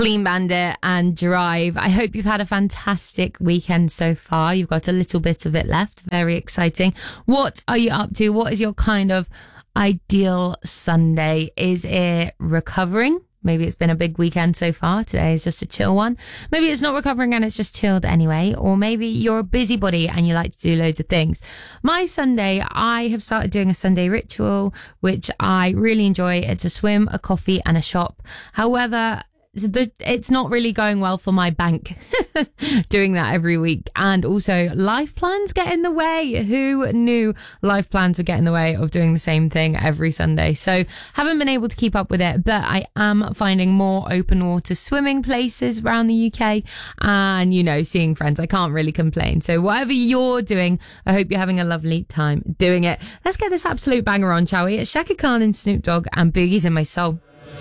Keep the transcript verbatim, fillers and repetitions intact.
Clean Bandit and Drive. I hope you've had a fantastic weekend so far. You've got a little bit of it left. Very exciting. What are you up to? What is your kind of ideal Sunday? Is it recovering? Maybe it's been a big weekend so far. Today is just a chill one. Maybe it's not recovering and it's just chilled anyway. Or maybe you're a busybody and you like to do loads of things. My Sunday, I have started doing a Sunday ritual, which I really enjoy. It's a swim, a coffee and a shop. However, the, it's not really going well for my bank doing that every week. And also life plans get in the way. Who knew life plans would get in the way of doing the same thing every Sunday? So haven't been able to keep up with it, but I am finding more open water swimming places around the U K and, you know, seeing friends. I can't really complain. So whatever you're doing, I hope you're having a lovely time doing it. Let's get this absolute banger on, shall we? It's Shaka Khan and Snoop Dogg and Boogie's in My Soul.